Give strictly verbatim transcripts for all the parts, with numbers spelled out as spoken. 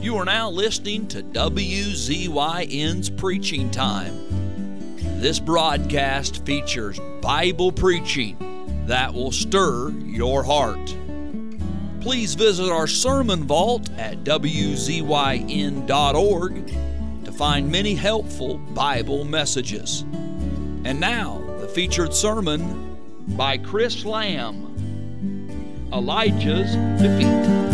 You are now listening to W Z Y N's Preaching Time. This broadcast features Bible preaching that will stir your heart. Please visit our sermon vault at W Z Y N dot org to find many helpful Bible messages. And now, the featured sermon by Chris Lamb, Elijah's Defeat.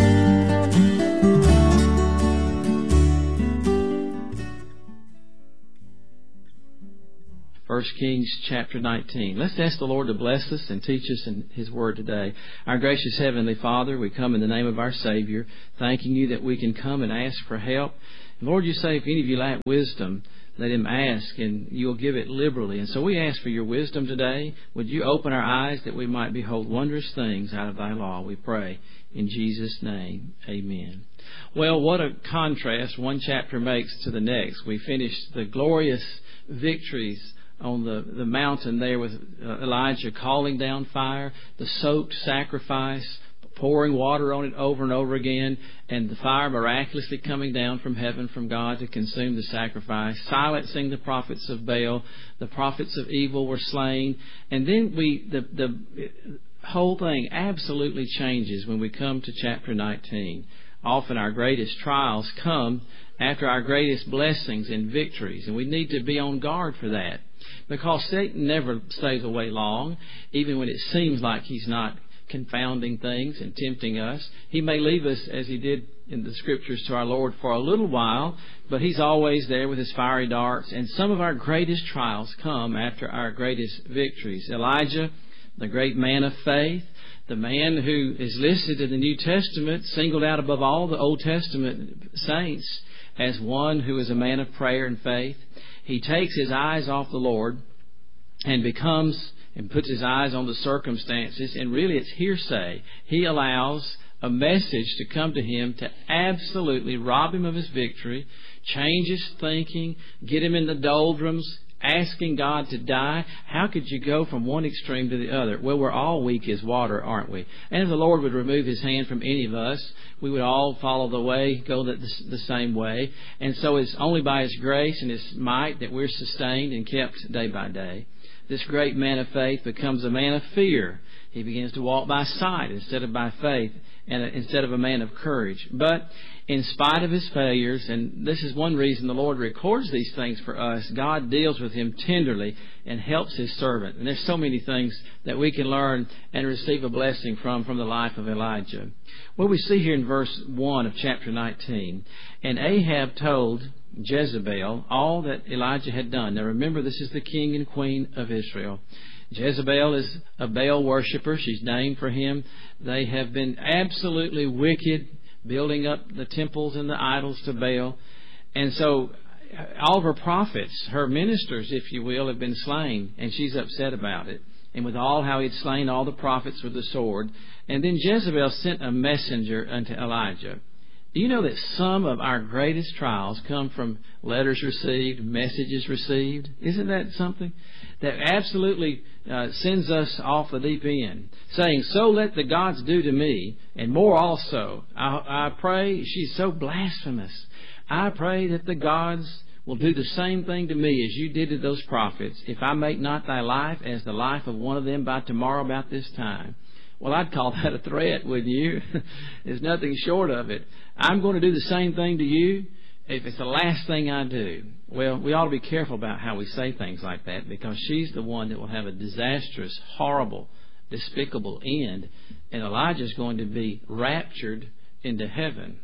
First Kings chapter nineteen. Let's ask the Lord to bless us and teach us in His Word today. Our gracious Heavenly Father, we come in the name of our Savior, thanking You that we can come and ask for help. And Lord, You say if any of you lack wisdom, let him ask, and You'll give it liberally. And so we ask for Your wisdom today. Would You open our eyes that we might behold wondrous things out of Thy law, we pray. In Jesus' name, amen. Well, what a contrast one chapter makes to the next. We finished the glorious victories on the, the mountain there with uh, Elijah calling down fire, the soaked sacrifice, pouring water on it over and over again, and the fire miraculously coming down from heaven from God to consume the sacrifice, silencing the prophets of Baal. The prophets of evil were slain. And then we the the whole thing absolutely changes when we come to chapter nineteen. Often our greatest trials come after our greatest blessings and victories, and we need to be on guard for that, because Satan never stays away long, even when it seems like he's not confounding things and tempting us. He may leave us, as he did in the Scriptures, to our Lord for a little while, but he's always there with his fiery darts, and some of our greatest trials come after our greatest victories. Elijah, the great man of faith, the man who is listed in the New Testament, singled out above all the Old Testament saints as one who is a man of prayer and faith. He takes his eyes off the Lord and becomes and puts his eyes on the circumstances, and really it's hearsay. He allows a message to come to him to absolutely rob him of his victory, change his thinking, get him in the doldrums, asking God to die. How could you go from one extreme to the other? Well, we're all weak as water, aren't we? And if the Lord would remove His hand from any of us, we would all follow the way, go the, the, the same way. And so it's only by His grace and His might that we're sustained and kept day by day. This great man of faith becomes a man of fear. He begins to walk by sight instead of by faith, and instead of a man of courage. But in spite of his failures, and this is one reason the Lord records these things for us, God deals with him tenderly and helps His servant. And there's so many things that we can learn and receive a blessing from from the life of Elijah. Well, we see here in verse one of chapter nineteen, and Ahab told Jezebel all that Elijah had done. Now remember, this is the king and queen of Israel. Jezebel is a Baal worshiper. She's named for him. They have been absolutely wicked, building up the temples and the idols to Baal. And so all of her prophets, her ministers, if you will, have been slain, and she's upset about it. And with all how he'd slain all the prophets with the sword. And then Jezebel sent a messenger unto Elijah. Do you know that some of our greatest trials come from letters received, messages received? Isn't that something? That absolutely uh, sends us off the deep end, saying, so let the gods do to me, and more also. I, I pray, she's so blasphemous. I pray that the gods will do the same thing to me as you did to those prophets, if I make not thy life as the life of one of them by tomorrow about this time. Well, I'd call that a threat, wouldn't you? There's nothing short of it. I'm going to do the same thing to you if it's the last thing I do. Well, we ought to be careful about how we say things like that, because she's the one that will have a disastrous, horrible, despicable end, and Elijah's going to be raptured into heaven.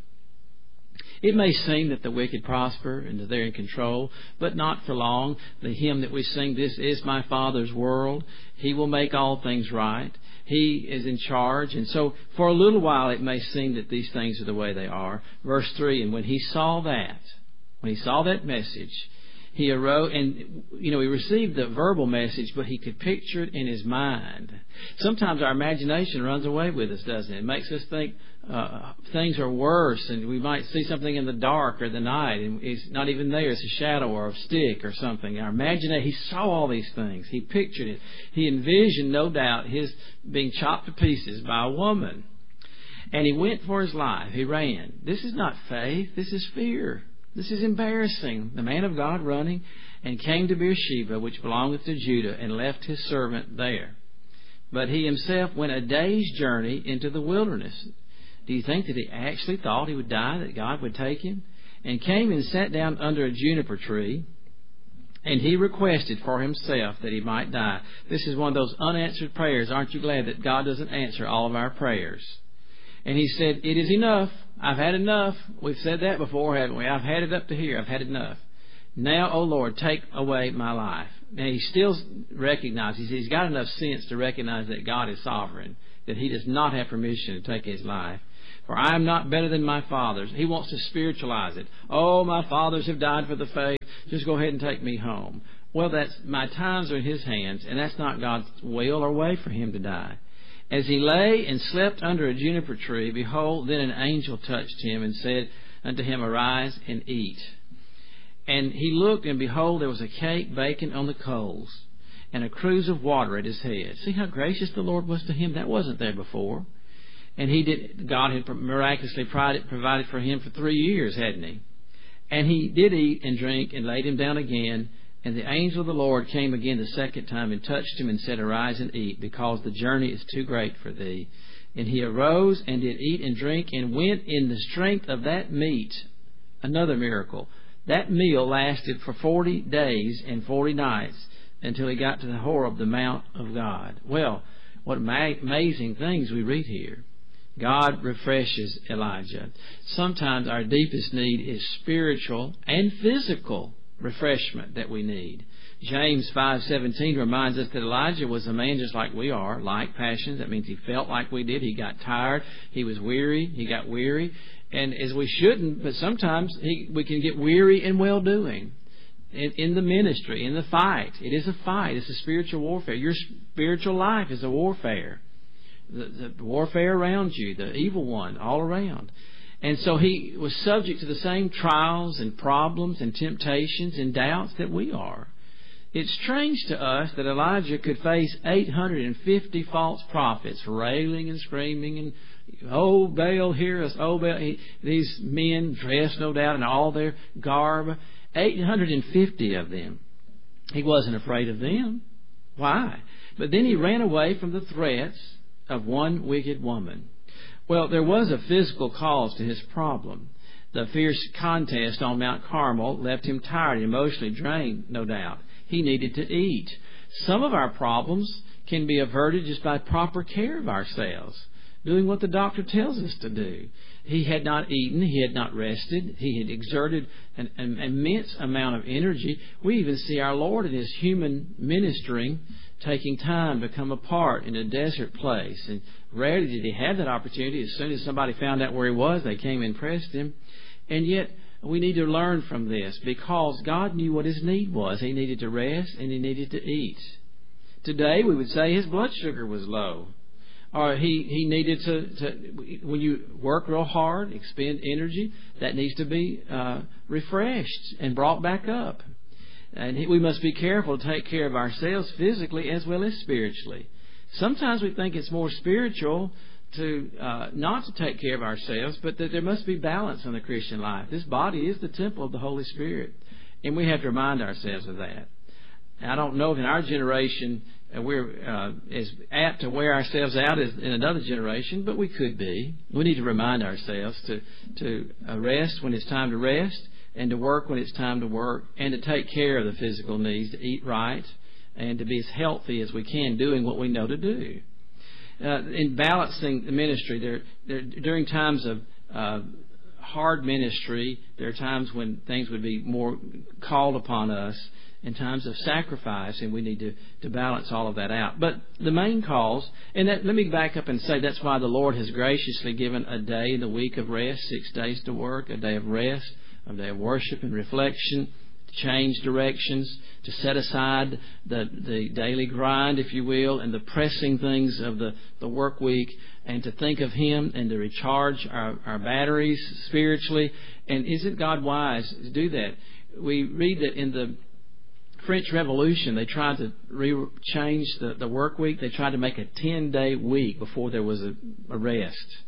It may seem that the wicked prosper and that they're in control, but not for long. The hymn that we sing, this is my Father's world. He will make all things right. He is in charge. And so for a little while it may seem that these things are the way they are. Verse three, and when he saw that, when he saw that message, he arose, and, you know, he received the verbal message, but he could picture it in his mind. Sometimes our imagination runs away with us, doesn't it? It makes us think uh, things are worse, and we might see something in the dark or the night, and it's not even there. It's a shadow or a stick or something. Our imagination, he saw all these things. He pictured it. He envisioned, no doubt, his being chopped to pieces by a woman. And he went for his life. He ran. This is not faith. This is fear. This is embarrassing. The man of God running, and came to Beersheba, which belongeth to Judah, and left his servant there. But he himself went a day's journey into the wilderness. Do you think that he actually thought he would die, that God would take him? And came and sat down under a juniper tree, and he requested for himself that he might die. This is one of those unanswered prayers. Aren't you glad that God doesn't answer all of our prayers? And he said, "It is enough. I've had enough." We've said that before, haven't we? I've had it up to here. I've had enough. Now, O Lord, take away my life. Now, he still recognizes, he's got enough sense to recognize that God is sovereign, that he does not have permission to take his life. For I am not better than my fathers. He wants to spiritualize it. Oh, my fathers have died for the faith. Just go ahead and take me home. Well, that's my times are in his hands, and that's not God's will or way for him to die. As he lay and slept under a juniper tree, behold, then an angel touched him and said unto him, Arise and eat. And he looked, and behold, there was a cake baking on the coals, and a cruse of water at his head. See how gracious the Lord was to him? That wasn't there before. And he did. God had miraculously provided for him for three years, hadn't he? And he did eat and drink and laid him down again. And the angel of the Lord came again the second time and touched him and said, Arise and eat, because the journey is too great for thee. And he arose and did eat and drink and went in the strength of that meat. Another miracle. That meal lasted for forty days and forty nights until he got to the Horeb, the Mount of God. Well, what amazing things we read here. God refreshes Elijah. Sometimes our deepest need is spiritual and physical refreshment that we need. James five seventeen reminds us that Elijah was a man just like we are, like passions. That means he felt like we did. He got tired. He was weary. He got weary. And as we shouldn't, but sometimes he, we can get weary in well-doing. In, in the ministry, in the fight. It is a fight. It's a spiritual warfare. Your spiritual life is a warfare. The, the warfare around you, the evil one all around. And so he was subject to the same trials and problems and temptations and doubts that we are. It's strange to us that Elijah could face eight hundred fifty false prophets railing and screaming and, oh, Baal, hear us, oh, Baal. He, these men dressed, no doubt, in all their garb, eight hundred fifty of them. He wasn't afraid of them. Why? But then he ran away from the threats of one wicked woman. Well, there was a physical cause to his problem. The fierce contest on Mount Carmel left him tired and emotionally drained, no doubt. He needed to eat. Some of our problems can be averted just by proper care of ourselves, doing what the doctor tells us to do. He had not eaten. He had not rested. He had exerted an, an immense amount of energy. We even see our Lord in His human ministering taking time to come apart in a desert place. And rarely did He have that opportunity. As soon as somebody found out where He was, they came and pressed Him. And yet, we need to learn from this, because God knew what His need was. He needed to rest and He needed to eat. Today, we would say His blood sugar was low. Or he, he needed to, to, when you work real hard, expend energy, that needs to be uh, refreshed and brought back up. And he, we must be careful to take care of ourselves physically as well as spiritually. Sometimes we think it's more spiritual to uh, not to take care of ourselves, but that there must be balance in the Christian life. This body is the temple of the Holy Spirit, and we have to remind ourselves of that. I don't know if in our generation uh, we're uh, as apt to wear ourselves out as in another generation, but we could be. We need to remind ourselves to, to uh, rest when it's time to rest, and to work when it's time to work, and to take care of the physical needs, to eat right, and to be as healthy as we can doing what we know to do. Uh, in balancing the ministry, there, there, during times of uh, hard ministry, there are times when things would be more called upon us, in times of sacrifice, and we need to, to balance all of that out. But the main cause, and that, let me back up and say that's why the Lord has graciously given a day in the week of rest, six days to work, a day of rest, a day of worship and reflection, to change directions, to set aside the, the daily grind, if you will, and the pressing things of the, the work week, and to think of Him and to recharge our, our batteries spiritually. And isn't God wise to do that? We read that in the French Revolution, they tried to re- change the, the work week. They tried to make a ten-day week before there was a, a rest.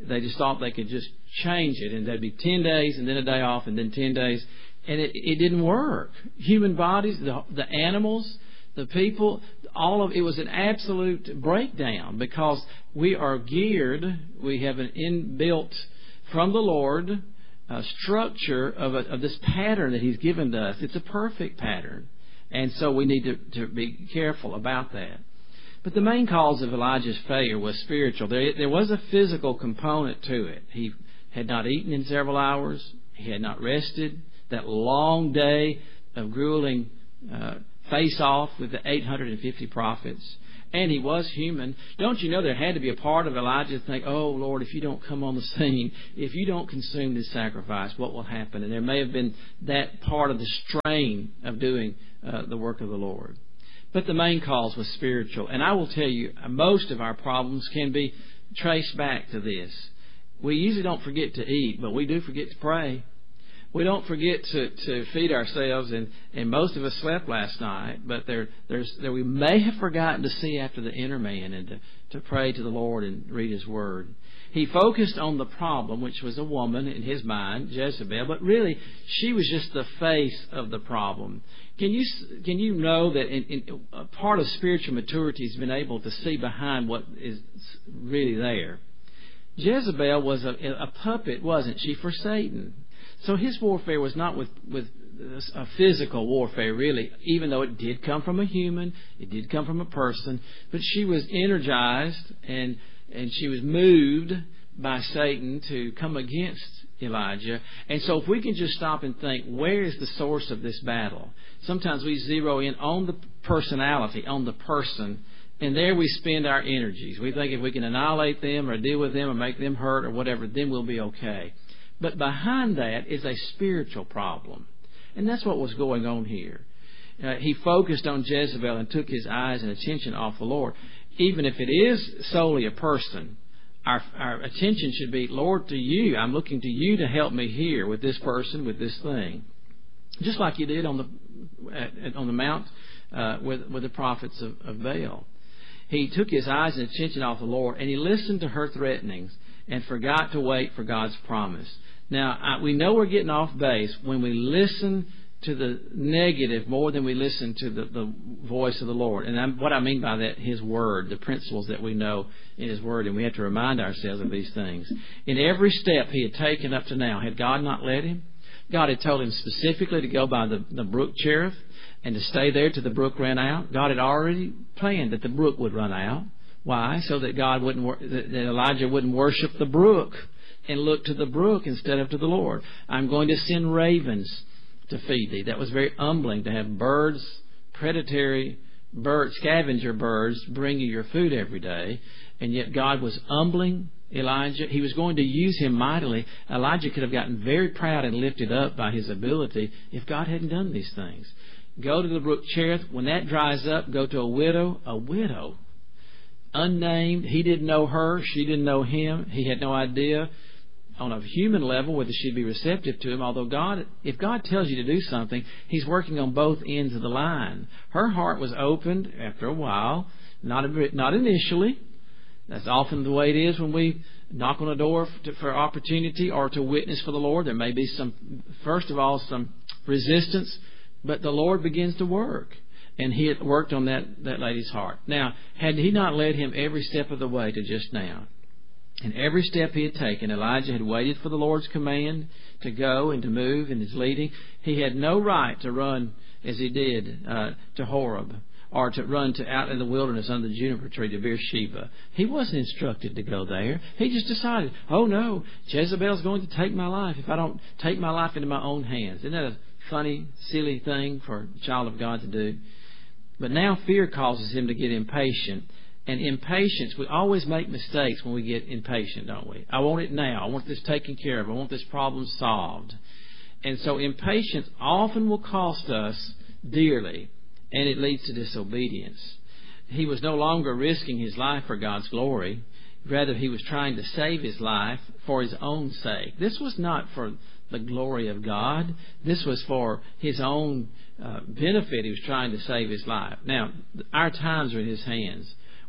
They just thought they could just change it, and there'd be ten days and then a day off and then ten days. And it, it didn't work. Human bodies, the, the animals, the people, all of it was an absolute breakdown because we are geared, we have an inbuilt from the Lord uh, structure of, a, of this pattern that He's given to us. It's a perfect pattern. And so we need to, to be careful about that. But the main cause of Elijah's failure was spiritual. There, there was a physical component to it. He had not eaten in several hours. He had not rested. That long day of grueling uh, face-off with the eight hundred fifty prophets. And he was human. Don't you know there had to be a part of Elijah to think, oh, Lord, if you don't come on the scene, if you don't consume this sacrifice, what will happen? And there may have been that part of the strain of doing uh, the work of the Lord. But the main cause was spiritual. And I will tell you, most of our problems can be traced back to this. We usually don't forget to eat, but we do forget to pray. We don't forget to, to feed ourselves, and, and most of us slept last night, but there, there's, there we may have forgotten to see after the inner man and to, to pray to the Lord and read His Word. He focused on the problem, which was a woman in his mind, Jezebel, but really she was just the face of the problem. Can you can you know that in, in, a part of spiritual maturity has been able to see behind what is really there? Jezebel was a, a puppet, wasn't she, for Satan? So his warfare was not with, with a physical warfare, really, even though it did come from a human, it did come from a person, but she was energized and and she was moved by Satan to come against Elijah. And so if we can just stop and think, where is the source of this battle? Sometimes we zero in on the personality, on the person, and there we spend our energies. We think if we can annihilate them or deal with them or make them hurt or whatever, then we'll be okay. But behind that is a spiritual problem. And that's what was going on here. Uh, he focused on Jezebel and took his eyes and attention off the Lord. Even if it is solely a person, our, our attention should be, Lord, to you. I'm looking to you to help me here with this person, with this thing. Just like you did on the at, on the mount uh, with, with the prophets of, of Baal. He took his eyes and attention off the Lord, and he listened to her threatenings and forgot to wait for God's promise. Now, I, we know we're getting off base when we listen to the negative more than we listen to the, the voice of the Lord. And I'm, what I mean by that, His Word, the principles that we know in His Word, and we have to remind ourselves of these things. In every step he had taken up to now, had God not led him? God had told him specifically to go by the, the brook Cherith and to stay there till the brook ran out. God had already planned that the brook would run out. Why? So that God wouldn't, that Elijah wouldn't worship the brook and look to the brook instead of to the Lord. I'm going to send ravens to feed thee. That was very humbling to have birds, predatory bird, scavenger birds, bring you your food every day. And yet God was humbling Elijah. He was going to use him mightily. Elijah could have gotten very proud and lifted up by his ability if God hadn't done these things. Go to the brook Cherith. When that dries up, go to a widow. A widow. Unnamed. He didn't know her. She didn't know him. He had no idea on a human level whether she'd be receptive to him. Although God, if God tells you to do something, He's working on both ends of the line. Her heart was opened after a while. Not, not initially. That's often the way it is when we knock on a door to, for opportunity or to witness for the Lord. There may be some, first of all, some resistance, but the Lord begins to work. And He had worked on that, that lady's heart. Now, had He not led him every step of the way to just now, and every step he had taken, Elijah had waited for the Lord's command to go and to move in His leading. He had no right to run as he did uh, to Horeb, or to run to out in the wilderness under the juniper tree to Beersheba. He wasn't instructed to go there. He just decided, oh no, Jezebel's going to take my life if I don't take my life into my own hands. Isn't that a funny, silly thing for a child of God to do? But now fear causes him to get impatient. And impatience, we always make mistakes when we get impatient, don't we? I want it now. I want this taken care of. I want this problem solved. And so impatience often will cost us dearly, and it leads to disobedience. He was no longer risking his life for God's glory. Rather, he was trying to save his life for his own sake. This was not for the glory of God. This was for his own uh, benefit. He was trying to save his life. Now, our times are in His hands.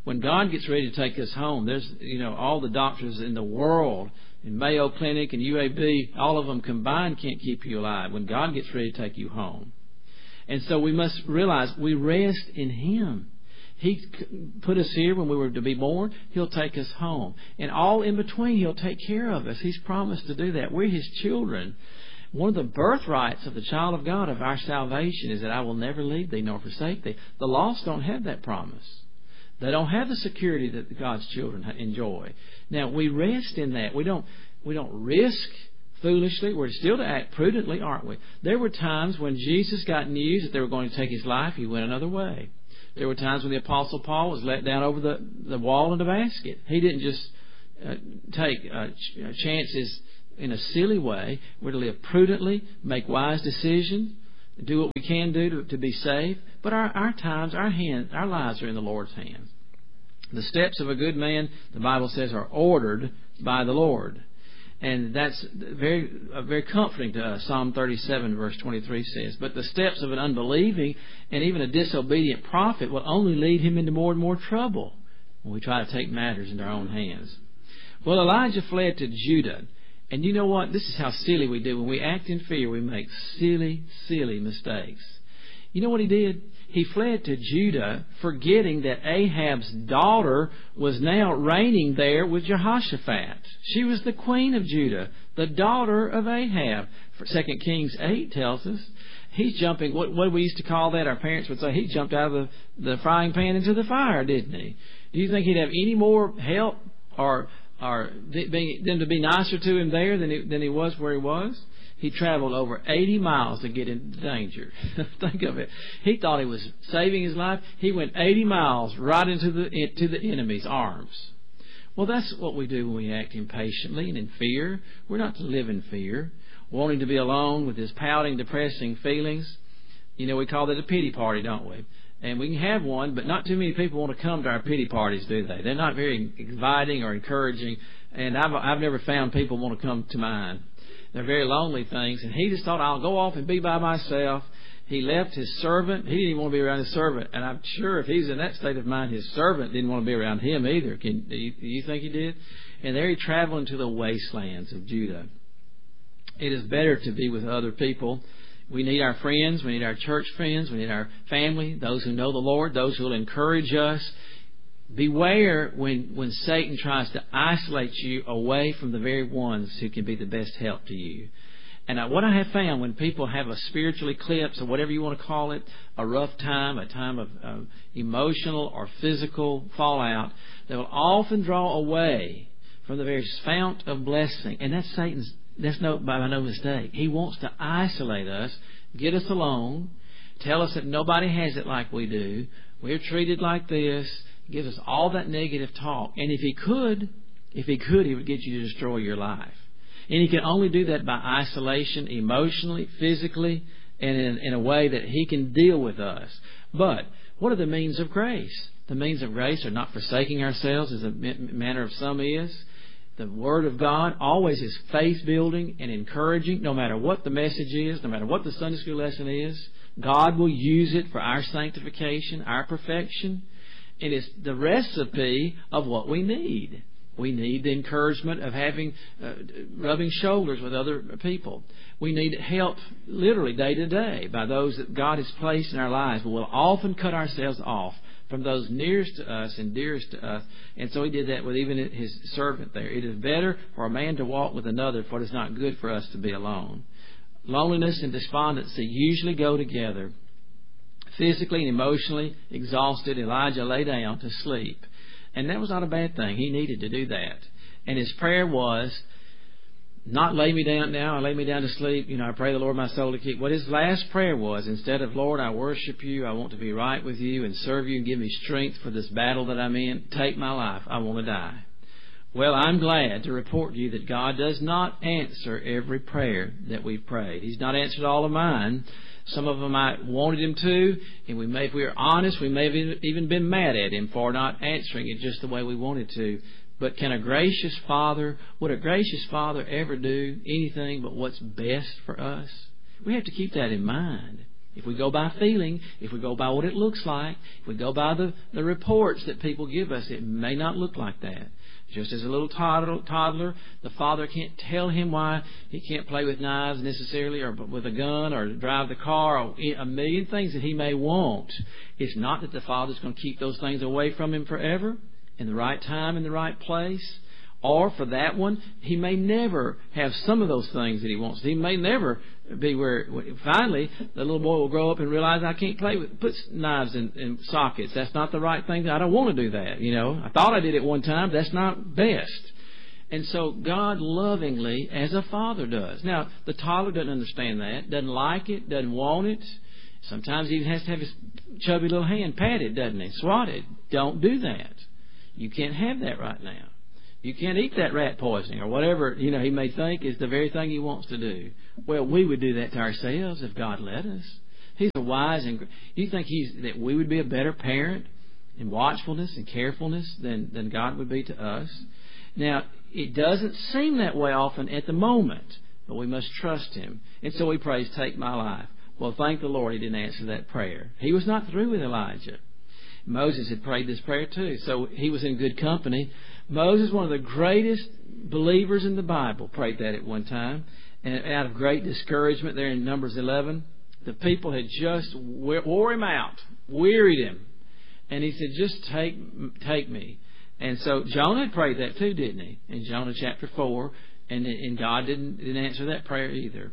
When God gets ready to take us home, there's, you know, all the doctors in the world, in Mayo Clinic and U A B, all of them combined can't keep you alive when God gets ready to take you home. And so we must realize we rest in Him. He put us here when we were to be born. He'll take us home. And all in between, He'll take care of us. He's promised to do that. We're His children. One of the birthrights of the child of God, of our salvation, is that I will never leave thee nor forsake thee. The lost don't have that promise. They don't have the security that God's children enjoy. Now, we rest in that. We don't, we don't risk foolishly. We're still to act prudently, aren't we? There were times when Jesus got news that they were going to take His life. He went another way. There were times when the Apostle Paul was let down over the, the wall in a basket. He didn't just uh, take uh, ch- chances in a silly way. We're to live prudently, make wise decisions, do what we can do to, to be safe. But our, our times, our hands, our lives are in the Lord's hands. The steps of a good man, the Bible says, are ordered by the Lord. And that's very uh, very comforting to us. Psalm thirty-seven, verse twenty-three says, but the steps of an unbelieving and even a disobedient prophet will only lead him into more and more trouble when we try to take matters into our own hands. Well, Elijah fled to Judah. And you know what? This is how silly we do. When we act in fear, we make silly, silly mistakes. You know what he did? He fled to Judah, forgetting that Ahab's daughter was now reigning there with Jehoshaphat. She was the queen of Judah, the daughter of Ahab. Second Kings eight tells us he's jumping, what, what we used to call that, our parents would say, he jumped out of the, the frying pan into the fire, didn't he? Do you think he'd have any more help or or them to be nicer to him there than he, than he was where he was? He traveled over eighty miles to get into danger. Think of it. He thought he was saving his life. He went eighty miles right into the into the enemy's arms. Well, that's what we do when we act impatiently and in fear. We're not to live in fear, wanting to be alone with his pouting, depressing feelings. You know, we call that a pity party, don't we? And we can have one, but not too many people want to come to our pity parties, do they? They're not very inviting or encouraging, and I've I've never found people want to come to mine. They're very lonely things, and he just thought, I'll go off and be by myself. He left his servant. He didn't even want to be around his servant, and I'm sure if he's in that state of mind, his servant didn't want to be around him either. Can, do, you, do you think he did? And there he traveled into the wastelands of Judah. It is better to be with other people. We need our friends. We need our church friends. We need our family, those who know the Lord, those who will encourage us. Beware when, when Satan tries to isolate you away from the very ones who can be the best help to you. And uh, what I have found when people have a spiritual eclipse or whatever you want to call it, a rough time, a time of uh, emotional or physical fallout, they will often draw away from the very fount of blessing. And that's Satan's, that's no, by no mistake. He wants to isolate us, get us alone, tell us that nobody has it like we do, we're treated like this, gives us all that negative talk. And if he could, if he could, he would get you to destroy your life. And he can only do that by isolation, emotionally, physically, and in, in a way that he can deal with us. But what are the means of grace? The means of grace are not forsaking ourselves, as a manner of some is. The Word of God always is faith-building and encouraging, no matter what the message is, no matter what the Sunday school lesson is. God will use it for our sanctification, our perfection. And it's the recipe of what we need. We need the encouragement of having, uh, rubbing shoulders with other people. We need help literally day to day by those that God has placed in our lives. But we'll often cut ourselves off from those nearest to us and dearest to us. And so he did that with even his servant there. It is better for a man to walk with another, for it is not good for us to be alone. Loneliness and despondency usually go together. Physically and emotionally exhausted, Elijah lay down to sleep. And that was not a bad thing. He needed to do that. And his prayer was, not lay me down now, I lay me down to sleep. You know, I pray the Lord my soul to keep. What his last prayer was, instead of, Lord, I worship you, I want to be right with you and serve you and give me strength for this battle that I'm in, take my life, I want to die. Well, I'm glad to report to you that God does not answer every prayer that we've prayed. He's not answered all of mine. Some of them I wanted him to, and we may, if we are honest, we may have even been mad at him for not answering it just the way we wanted to. But can a gracious Father, would a gracious Father ever do anything but what's best for us? We have to keep that in mind. If we go by feeling, if we go by what it looks like, if we go by the, the reports that people give us, it may not look like that. Just as a little toddler, toddler, the father can't tell him why he can't play with knives necessarily, or with a gun, or drive the car, or a million things that he may want. It's not that the father's going to keep those things away from him forever, in the right time, in the right place. Or for that one, he may never have some of those things that he wants. He may never be where, finally, the little boy will grow up and realize, I can't play with, put knives in, in sockets. That's not the right thing. I don't want to do that. You know, I thought I did it one time. That's not best. And so God lovingly, as a father does. Now, the toddler doesn't understand that, doesn't like it, doesn't want it. Sometimes he even has to have his chubby little hand patted, doesn't he? Swatted. Don't do that. You can't have that right now. You can't eat that rat poisoning or whatever, you know, he may think is the very thing he wants to do. Well, we would do that to ourselves if God let us. He's a wise and... You think he's that we would be a better parent in watchfulness and carefulness than, than God would be to us? Now, it doesn't seem that way often at the moment, but we must trust Him. And so we praise, take my life. Well, thank the Lord He didn't answer that prayer. He was not through with Elijah. Moses had prayed this prayer too, so he was in good company. Moses, one of the greatest believers in the Bible, prayed that at one time. And out of great discouragement there in Numbers eleven, the people had just wore him out, wearied him. And he said, just take take me. And so Jonah had prayed that too, didn't he? In Jonah chapter four. And, and God didn't, didn't answer that prayer either.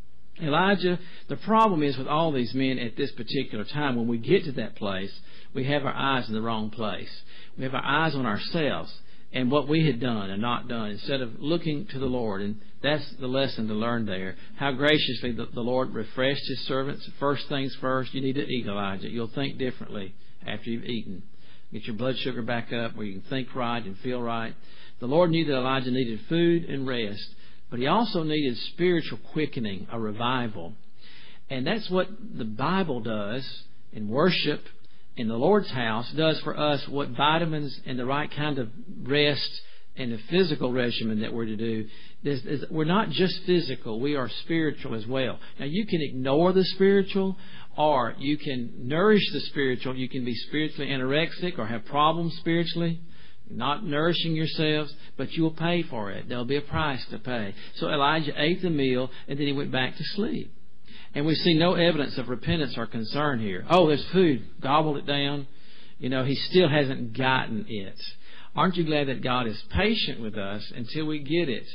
Elijah, the problem is with all these men at this particular time, when we get to that place, we have our eyes in the wrong place. We have our eyes on ourselves and what we had done and not done, instead of looking to the Lord. And that's the lesson to learn there. How graciously the, the Lord refreshed His servants. First things first, you need to eat, Elijah. You'll think differently after you've eaten. Get your blood sugar back up where you can think right and feel right. The Lord knew that Elijah needed food and rest, but he also needed spiritual quickening, a revival. And that's what the Bible does in worship in the Lord's house, does for us what vitamins and the right kind of rest and the physical regimen that we're to do. There's, there's, we're not just physical, we are spiritual as well. Now, you can ignore the spiritual, or you can nourish the spiritual. You can be spiritually anorexic or have problems spiritually, not nourishing yourselves, but you will pay for it. There'll be a price to pay. So Elijah ate the meal, and then he went back to sleep. And we see no evidence of repentance or concern here. Oh, there's food. Gobble it down. You know, he still hasn't gotten it. Aren't you glad that God is patient with us until we get it?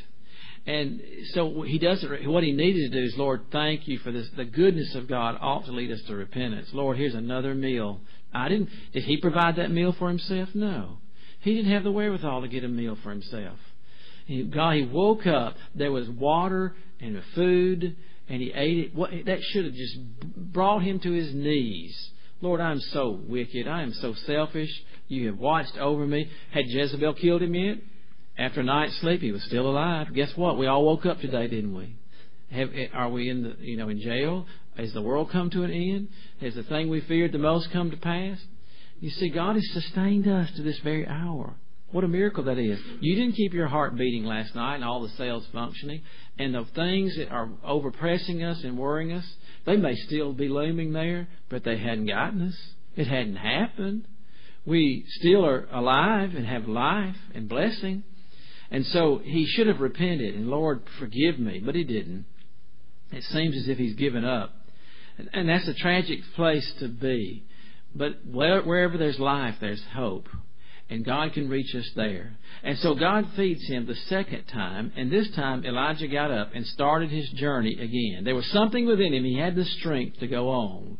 And so he doesn't. What he needed to do is, Lord, thank you for this. The goodness of God ought to lead us to repentance. Lord, here's another meal. I didn't. Did he provide that meal for himself? No. He didn't have the wherewithal to get a meal for himself. He, God, he woke up. There was water and food, and he ate it. What, that should have just brought him to his knees. Lord, I'm so wicked. I am so selfish. You have watched over me. Had Jezebel killed him yet? After a night's sleep, he was still alive. Guess what? We all woke up today, didn't we? Have, are we in the you know in jail? Has the world come to an end? Has the thing we feared the most come to pass? You see, God has sustained us to this very hour. What a miracle that is. You didn't keep your heart beating last night and all the cells functioning. And the things that are overpressing us and worrying us, they may still be looming there, but they hadn't gotten us. It hadn't happened. We still are alive and have life and blessing. And so he should have repented and, Lord, forgive me. But he didn't. It seems as if he's given up. And that's a tragic place to be. But wherever there's life, there's hope. And God can reach us there. And so God feeds him the second time. And this time Elijah got up and started his journey again. There was something within him. He had the strength to go on.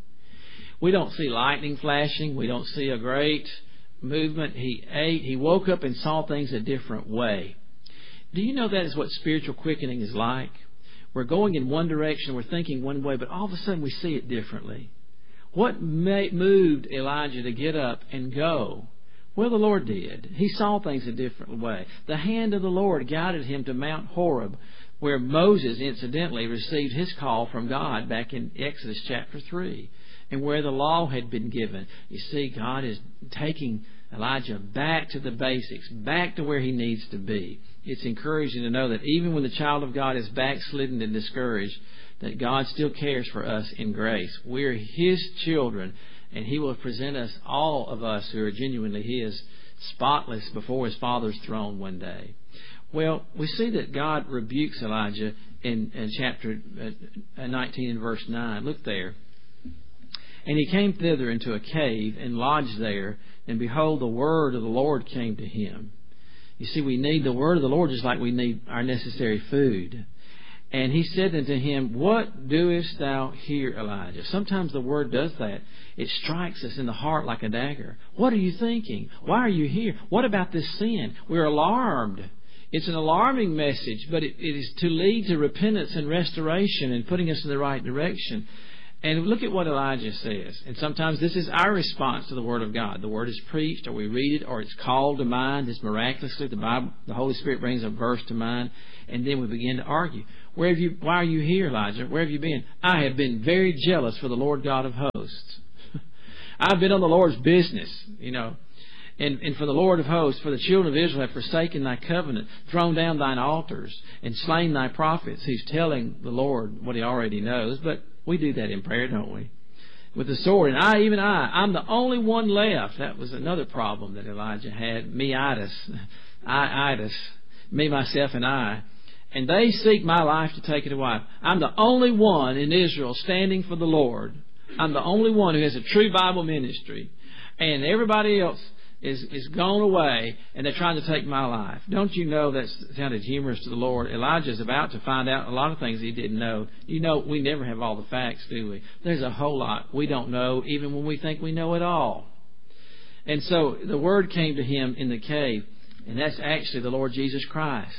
We don't see lightning flashing. We don't see a great movement. He ate. He woke up and saw things a different way. Do you know that is what spiritual quickening is like? We're going in one direction. We're thinking one way. But all of a sudden we see it differently. What made, moved Elijah to get up and go? Well, the Lord did. He saw things a different way. The hand of the Lord guided him to Mount Horeb, where Moses, incidentally, received his call from God back in Exodus chapter three, and where the law had been given. You see, God is taking Elijah back to the basics, back to where he needs to be. it's encouraging to know that even when the child of God is backslidden and discouraged, that God still cares for us in grace. We're His children, and He will present us, all of us who are genuinely His, spotless before His Father's throne one day. Well, we see that God rebukes Elijah in, in chapter nineteen and verse nine. Look there. And he came thither into a cave and lodged there, and behold, the word of the Lord came to him. You see, we need the word of the Lord just like we need our necessary food. And he said unto him, What doest thou here, Elijah? Sometimes the word does that. It strikes us in the heart like a dagger. What are you thinking? Why are you here? What about this sin? We're alarmed. It's an alarming message, but it, it is to lead to repentance and restoration and putting us in the right direction. And look at what Elijah says. And sometimes this is our response to the Word of God. The Word is preached, or we read it, or it's called to mind. It's miraculously, the Bible, the Holy Spirit brings a verse to mind, and then we begin to argue. Where have you? Why are you here, Elijah? Where have you been? I have been very jealous for the Lord God of hosts. I've been on the Lord's business, you know. And, and for the Lord of hosts, for the children of Israel have forsaken thy covenant, thrown down thine altars, and slain thy prophets. He's telling the Lord what he already knows, but we do that in prayer, don't we? With the sword. And I, even I, I'm the only one left. That was another problem that Elijah had. Me-itis. I-itis. Me, myself, and I. And they seek my life to take it away. I'm the only one in Israel standing for the Lord. I'm the only one who has a true Bible ministry. And everybody else is is gone away, and they're trying to take my life. Don't you know that sounded humorous to the Lord? Elijah's about to find out a lot of things he didn't know. You know, we never have all the facts, do we? There's a whole lot we don't know, even when we think we know it all. And so the word came to him in the cave, and that's actually the Lord Jesus Christ,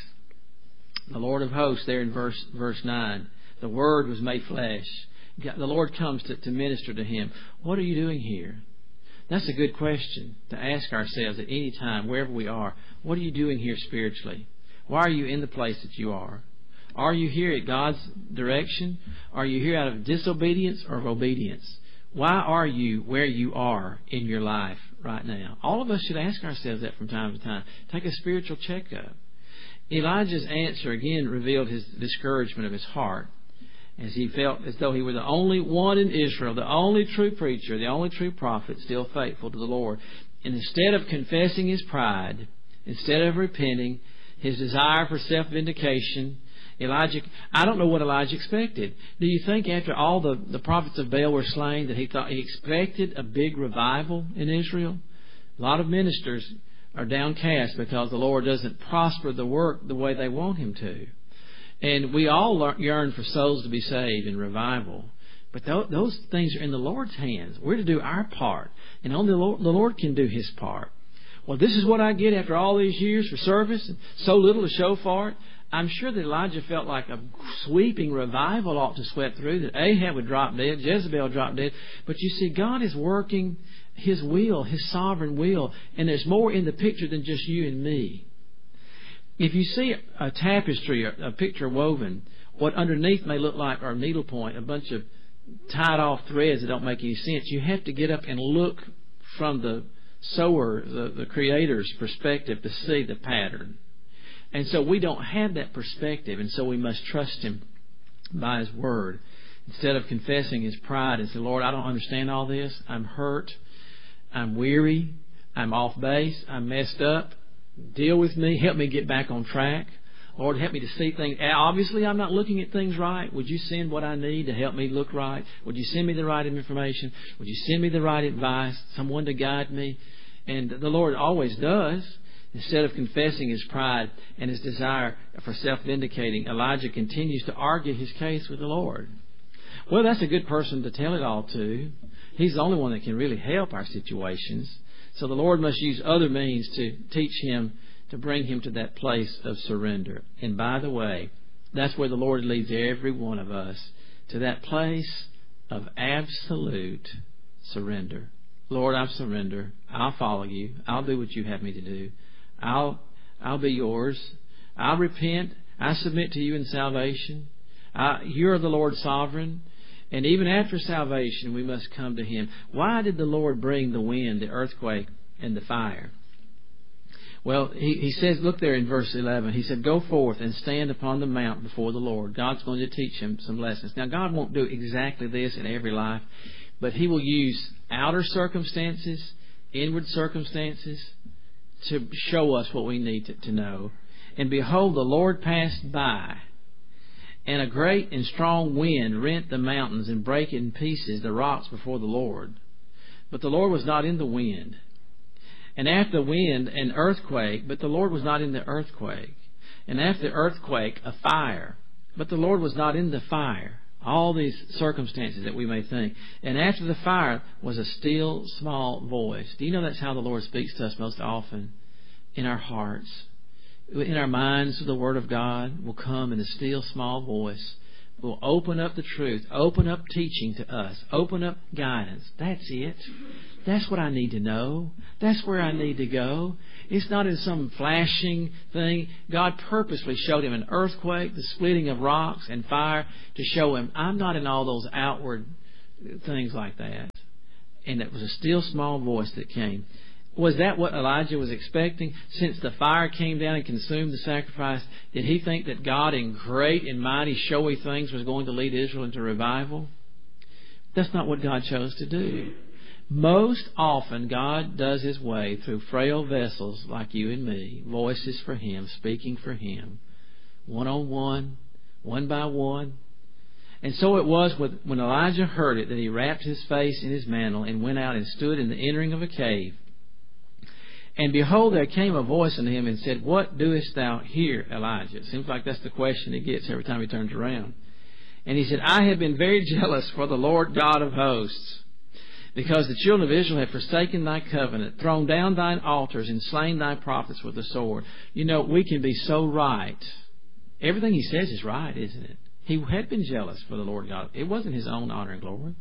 the Lord of hosts, there in verse verse nine. The Word was made flesh. The Lord comes to, to minister to him. What are you doing here? That's a good question to ask ourselves at any time, wherever we are. What are you doing here spiritually? Why are you in the place that you are? Are you here at God's direction? Are you here out of disobedience or of obedience? Why are you where you are in your life right now? All of us should ask ourselves that from time to time. Take a spiritual checkup. Elijah's answer again revealed his discouragement of his heart, as he felt as though he were the only one in Israel, the only true preacher, the only true prophet, still faithful to the Lord. And instead of confessing his pride, instead of repenting, his desire for self-vindication, Elijah, I don't know what Elijah expected. Do you think after all the, the prophets of Baal were slain that he thought he expected a big revival in Israel? A lot of ministers are downcast because the Lord doesn't prosper the work the way they want Him to. And we all yearn for souls to be saved and revival. But those things are in the Lord's hands. We're to do our part. And only the Lord, the Lord can do His part. Well, this is what I get after all these years for service and so little to show for it. I'm sure that Elijah felt like a sweeping revival ought to sweep through, that Ahab would drop dead, Jezebel drop dead. But you see, God is working His will, His sovereign will. And there's more in the picture than just you and me. If you see a tapestry, a picture woven, what underneath may look like our needlepoint, a bunch of tied off threads that don't make any sense, you have to get up and look from the sewer, the, the creator's perspective to see the pattern. And so we don't have that perspective, and so we must trust Him by His Word. Instead of confessing his pride and say, Lord, I don't understand all this. I'm hurt. I'm weary. I'm off base. I'm messed up. Deal with me. Help me get back on track. Lord, help me to see things. Obviously, I'm not looking at things right. Would you send what I need to help me look right? Would you send me the right information? Would you send me the right advice? Someone to guide me? And the Lord always does. Instead of confessing his pride and his desire for self-vindicating, Elijah continues to argue his case with the Lord. Well, that's a good person to tell it all to. He's the only one that can really help our situations. So the Lord must use other means to teach him, to bring him to that place of surrender. And by the way, that's where the Lord leads every one of us, to that place of absolute surrender. Lord, I surrender. I'll follow you. I'll do what you have me to do. I'll I'll be yours. I'll repent. I submit to you in salvation. I, you're the Lord sovereign. And even after salvation, we must come to Him. Why did the Lord bring the wind, the earthquake, and the fire? Well, he, he says, look there in verse eleven. He said, go forth and stand upon the mount before the Lord. God's going to teach him some lessons. Now, God won't do exactly this in every life, but He will use outer circumstances, inward circumstances, to show us what we need to, to know. And behold, the Lord passed by, and a great and strong wind rent the mountains and brake in pieces the rocks before the Lord. But the Lord was not in the wind. And after the wind, an earthquake, but the Lord was not in the earthquake. And after the earthquake, a fire, but the Lord was not in the fire. All these circumstances that we may think. And after the fire was a still, small voice. Do you know that's how the Lord speaks to us most often? In our hearts. In our minds, the Word of God will come in a still, small voice. Will open up the truth. Open up teaching to us. Open up guidance. That's it. That's what I need to know. That's where I need to go. It's not in some flashing thing. God purposely showed him an earthquake, the splitting of rocks and fire, to show him, I'm not in all those outward things like that. And it was a still small voice that came. Was that what Elijah was expecting? Since the fire came down and consumed the sacrifice, did he think that God in great and mighty showy things was going to lead Israel into revival? That's not what God chose to do. Most often God does His way through frail vessels like you and me, voices for Him, speaking for Him, one on one, one by one. And so it was with, when Elijah heard it that he wrapped his face in his mantle and went out and stood in the entering of a cave. And behold, there came a voice unto him and said, What doest thou here, Elijah? It seems like that's the question he gets every time he turns around. And he said, I have been very jealous for the Lord God of hosts, because the children of Israel have forsaken thy covenant, thrown down thine altars, and slain thy prophets with the sword. You know, we can be so right. Everything he says is right, isn't it? He had been jealous for the Lord God. It wasn't his own honor and glory.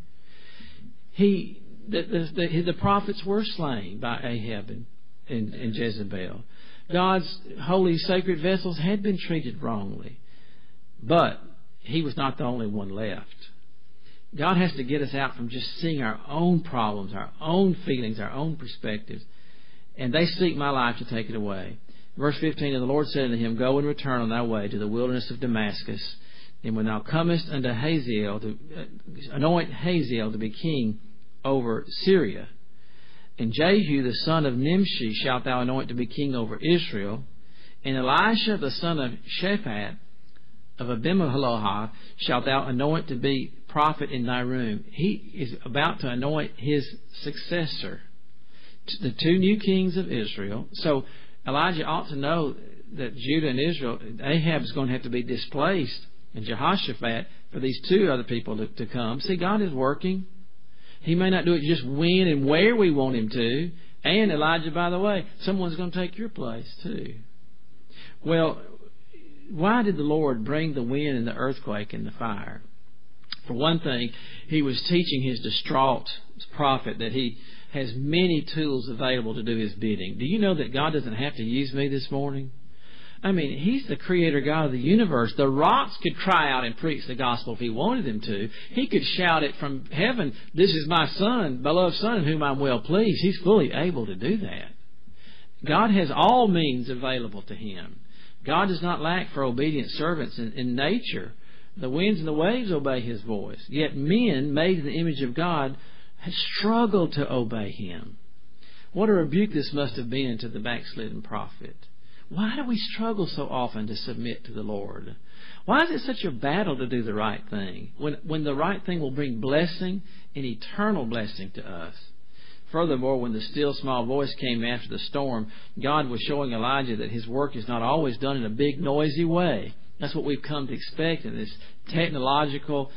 He, the, the, the, the prophets were slain by Ahab and, and, and Jezebel. God's holy, sacred vessels had been treated wrongly. But he was not the only one left. God has to get us out from just seeing our own problems, our own feelings, our own perspectives. And they seek my life to take it away. Verse fifteen, And the Lord said unto him, Go and return on thy way to the wilderness of Damascus. And when thou comest unto Hazael, to uh, anoint Hazael to be king over Syria. And Jehu the son of Nimshi shalt thou anoint to be king over Israel. And Elisha the son of Shaphat of Abimahalohah shalt thou anoint to be prophet in thy room. He is about to anoint his successor, the two new kings of Israel. So Elijah ought to know that Judah and Israel, Ahab is going to have to be displaced, and Jehoshaphat for these two other people to, to come. See, God is working. He may not do it just when and where we want Him to. And Elijah, by the way, someone's going to take your place too. Well, why did the Lord bring the wind and the earthquake and the fire? For one thing, He was teaching His distraught prophet that he has many tools available to do His bidding. Do you know that God doesn't have to use me this morning? I mean, He's the creator God of the universe. The rocks could cry out and preach the gospel if He wanted them to. He could shout it from heaven, This is my Son, beloved Son, in whom I'm well pleased. He's fully able to do that. God has all means available to Him. God does not lack for obedient servants in, in nature. The winds and the waves obey His voice. Yet men, made in the image of God, have struggled to obey Him. What a rebuke this must have been to the backslidden prophet. Why do we struggle so often to submit to the Lord? Why is it such a battle to do the right thing, when, when the right thing will bring blessing and eternal blessing to us? Furthermore, when the still small voice came after the storm, God was showing Elijah that His work is not always done in a big, noisy way. That's what we've come to expect in this technological,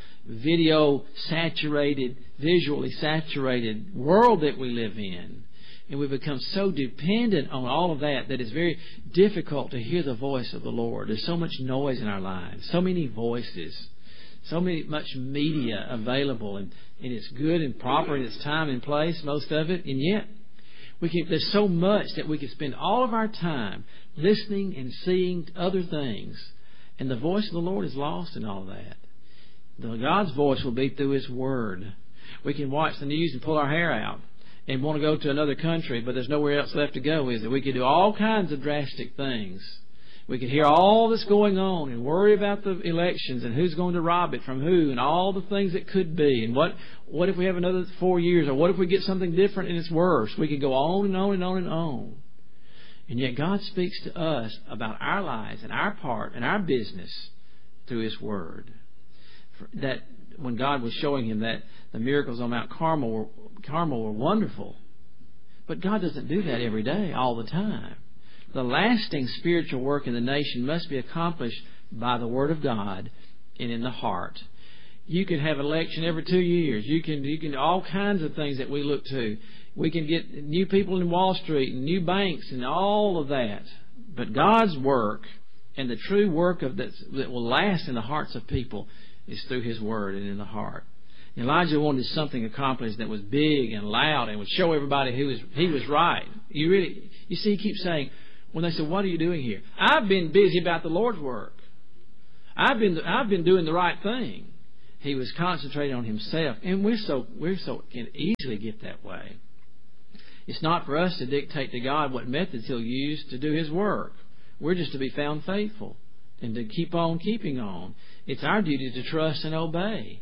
video-saturated, visually saturated world that we live in. And we've become so dependent on all of that that it's very difficult to hear the voice of the Lord. There's so much noise in our lives, so many voices, so many much media available, and, and it's good and proper in its time and place, most of it, and yet we can, there's so much that we can spend all of our time listening and seeing other things, and the voice of the Lord is lost in all that. The God's voice will be through His Word. We can watch the news and pull our hair out and want to go to another country, but there's nowhere else left to go, is it? We could do all kinds of drastic things. We could hear all that's going on and worry about the elections and who's going to rob it from who and all the things that could be. And what what if we have another four years? Or what if we get something different and it's worse? We could go on and on and on and on. And yet God speaks to us about our lives and our part and our business through His Word. That when God was showing him that the miracles on Mount Carmel were, Carmel were wonderful. But God doesn't do that every day, all the time. The lasting spiritual work in the nation must be accomplished by the Word of God and in the heart. You can have an election every two years. You can you can all kinds of things that we look to. We can get new people in Wall Street and new banks and all of that. But God's work and the true work of that that will last in the hearts of people is through His Word and in the heart. Elijah wanted something accomplished that was big and loud and would show everybody who was he was right. You really you see, he keeps saying, when they say, "What are you doing here?" I've been busy about the Lord's work. I've been I've been doing the right thing. He was concentrating on himself, and we're so we're so can easily get that way. It's not for us to dictate to God what methods He'll use to do His work. We're just to be found faithful and to keep on keeping on. It's our duty to trust and obey.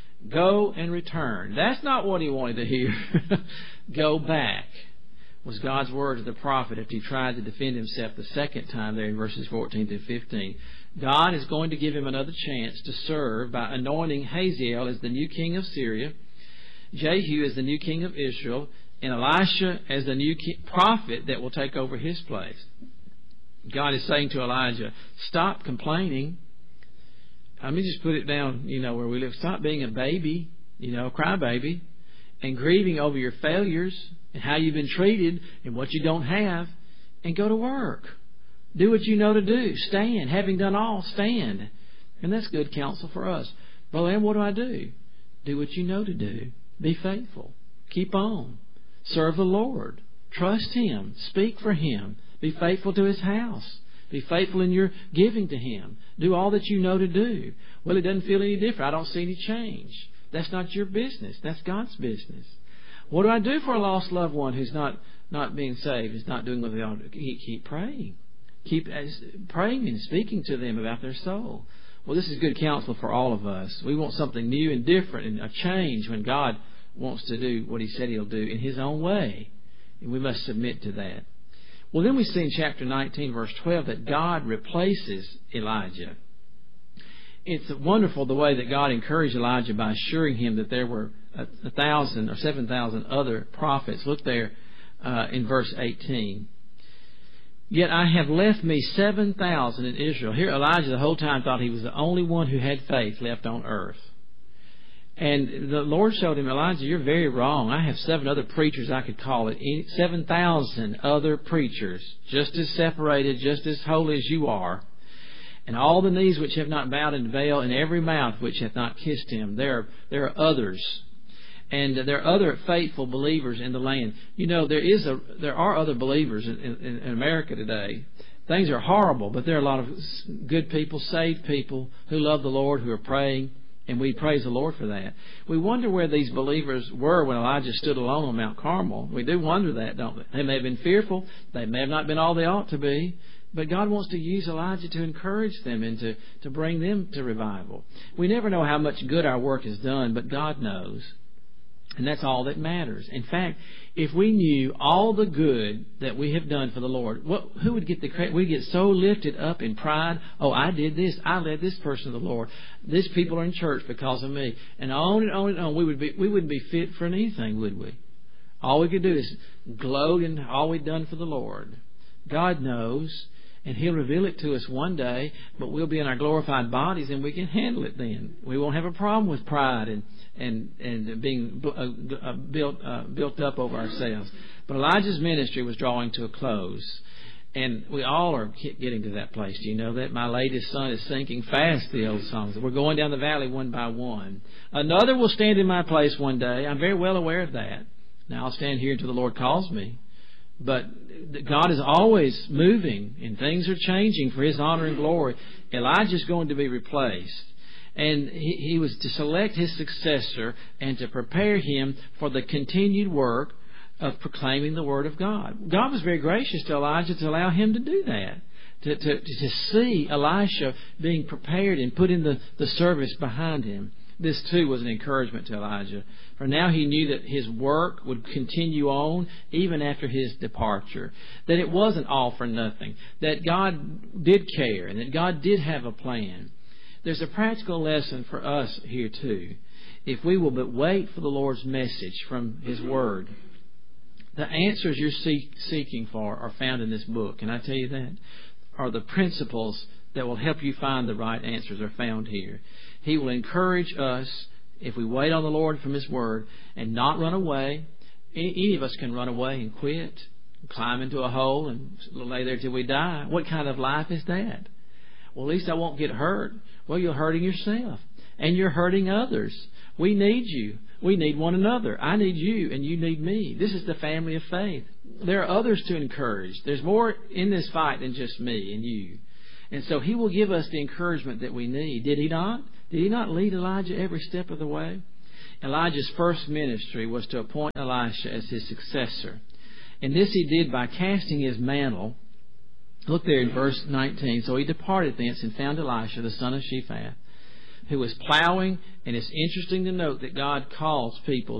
Go and return. That's not what he wanted to hear. Go back was God's word to the prophet after he tried to defend himself the second time there in verses fourteen through fifteen. God is going to give him another chance to serve by anointing Hazael as the new king of Syria, Jehu as the new king of Israel, and Elisha as the new prophet that will take over his place. God is saying to Elijah, stop complaining. Let me just put it down, you know, where we live. Stop being a baby, you know, a crybaby, and grieving over your failures and how you've been treated and what you don't have, and go to work. Do what you know to do. Stand. Having done all, stand. And that's good counsel for us. Brother Aaron, what do I do? Do what you know to do. Be faithful. Keep on. Serve the Lord. Trust Him. Speak for Him. Be faithful to His house. Be faithful in your giving to Him. Do all that you know to do. Well, it doesn't feel any different. I don't see any change. That's not your business. That's God's business. What do I do for a lost loved one who's not, not being saved, is not doing what they ought to? Keep, keep praying. Keep praying and speaking to them about their soul. Well, this is good counsel for all of us. We want something new and different and a change when God wants to do what He said He'll do in His own way. And we must submit to that. Well, then we see in chapter nineteen, verse twelve, that God replaces Elijah. It's wonderful the way that God encouraged Elijah by assuring him that there were a, a thousand or seven thousand other prophets. Look there uh, in verse eighteen. Yet I have left me seven thousand in Israel. Here Elijah the whole time thought he was the only one who had faith left on earth. And the Lord showed him, Elijah, you're very wrong. I have seven other preachers, I could call it. seven thousand other preachers, just as separated, just as holy as you are. And all the knees which have not bowed in Baal, and every mouth which hath not kissed Him. There, there are others. And there are other faithful believers in the land. You know, there is a there are other believers in, in, in America today. Things are horrible, but there are a lot of good people, saved people who love the Lord, who are praying. And we praise the Lord for that. We wonder where these believers were when Elijah stood alone on Mount Carmel. We do wonder that, don't we? They may have been fearful. They may have not been all they ought to be. But God wants to use Elijah to encourage them and to, to bring them to revival. We never know how much good our work has done, but God knows. And that's all that matters. In fact, if we knew all the good that we have done for the Lord, what, who would get the credit? We get so lifted up in pride. Oh, I did this. I led this person to the Lord. These people are in church because of me. And on and on and on. We would be, we wouldn't be fit for anything, would we? All we could do is gloat in all we've done for the Lord. God knows. And He'll reveal it to us one day, but we'll be in our glorified bodies and we can handle it then. We won't have a problem with pride and and, and being uh, built uh, built up over ourselves. But Elijah's ministry was drawing to a close. And we all are getting to that place. Do you know that? My latest son is sinking fast, the old songs. We're going down the valley one by one. Another will stand in my place one day. I'm very well aware of that. Now I'll stand here until the Lord calls me. But God is always moving and things are changing for His honor and glory. Elijah's going to be replaced. And he, he was to select his successor and to prepare him for the continued work of proclaiming the Word of God. God was very gracious to Elijah to allow him to do that, to, to, to see Elisha being prepared and put in the, the service behind him. This, too, was an encouragement to Elijah. For now he knew that his work would continue on even after his departure. That it wasn't all for nothing. That God did care and that God did have a plan. There's a practical lesson for us here, too. If we will but wait for the Lord's message from His Word. The answers you're seek, seeking for are found in this book. Can I tell you that? Are the principles that will help you find the right answers are found here. He will encourage us, if we wait on the Lord from His Word, and not run away. Any of us can run away and quit, climb into a hole and lay there till we die. What kind of life is that? Well, at least I won't get hurt. Well, you're hurting yourself, and you're hurting others. We need you. We need one another. I need you, and you need me. This is the family of faith. There are others to encourage. There's more in this fight than just me and you. And so He will give us the encouragement that we need. Did He not? Did He not lead Elijah every step of the way? Elijah's first ministry was to appoint Elisha as his successor. And this he did by casting his mantle. Look there in verse nineteen. So he departed thence and found Elisha, the son of Shaphat, who was plowing. And it's interesting to note that God calls people